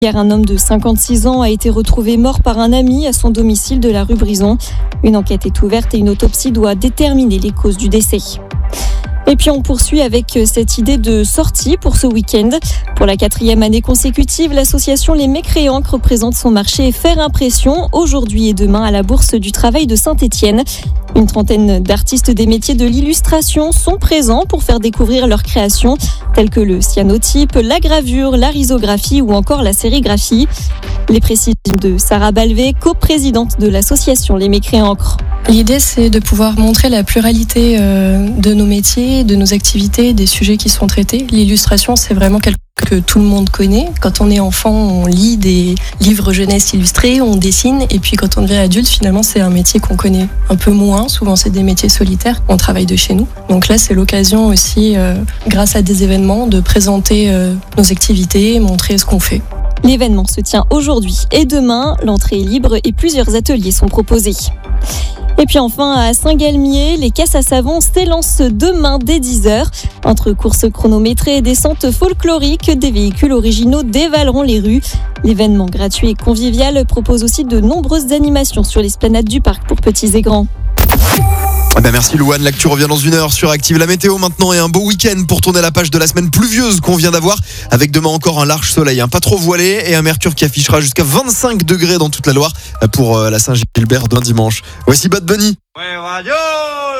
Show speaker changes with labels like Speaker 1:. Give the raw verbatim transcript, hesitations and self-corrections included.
Speaker 1: Hier, un homme de cinquante-six ans a été retrouvé mort par un ami à son domicile de la rue Brison. Une enquête est ouverte et une autopsie doit déterminer les causes du décès. Et puis on poursuit avec cette idée de sortie pour ce week-end. Pour la quatrième année consécutive, l'association Les Mécréancres présente son marché Faire Impression aujourd'hui et demain à la Bourse du Travail de Saint-Étienne. Une trentaine d'artistes des métiers de l'illustration sont présents pour faire découvrir leurs créations, telles que le cyanotype, la gravure, la risographie ou encore la sérigraphie. Les précisions de Sarah Balvé, coprésidente de l'association Les Mécréancres.
Speaker 2: L'idée, c'est de pouvoir montrer la pluralité euh, de nos métiers, de nos activités, des sujets qui sont traités. L'illustration, c'est vraiment quelque chose que tout le monde connaît. Quand on est enfant, on lit des livres jeunesse illustrés, on dessine. Et puis quand on devient adulte, finalement, c'est un métier qu'on connaît un peu moins. Souvent, c'est des métiers solitaires. On travaille de chez nous. Donc là, c'est l'occasion aussi, euh, grâce à des événements, de présenter euh, nos activités, montrer ce qu'on fait.
Speaker 1: L'événement se tient aujourd'hui et demain. L'entrée est libre et plusieurs ateliers sont proposés. Et puis enfin, à Saint-Galmier, les caisses à savon s'élancent demain dès dix heures. Entre courses chronométrées et descentes folkloriques, des véhicules originaux dévaleront les rues. L'événement gratuit et convivial propose aussi de nombreuses animations sur l'esplanade du parc pour petits et grands.
Speaker 3: Eh ben merci Louane, l'actu revient dans une heure sur Active. La météo maintenant et un beau week-end pour tourner la page de la semaine pluvieuse qu'on vient d'avoir, avec demain encore un large soleil, un pas trop voilé et un mercure qui affichera jusqu'à vingt-cinq degrés dans toute la Loire pour la Saint-Gilbert d'un dimanche. Voici Bad Bunny.
Speaker 4: Ouais, radio.